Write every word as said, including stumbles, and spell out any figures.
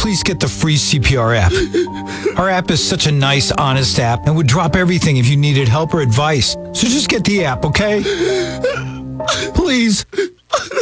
please get the free C P R app. Our app is such a nice, honest app and would drop everything if you needed help or advice. So just get the app, okay? Please.